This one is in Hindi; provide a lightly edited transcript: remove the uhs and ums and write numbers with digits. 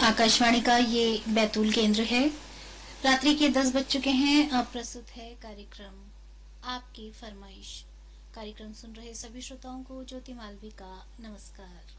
आकाशवाणी का ये बैतूल केंद्र है। रात्रि के 10 बज चुके हैं। अब प्रस्तुत है कार्यक्रम आपकी फरमाइश। कार्यक्रम सुन रहे सभी श्रोताओं को ज्योति मालवी का नमस्कार।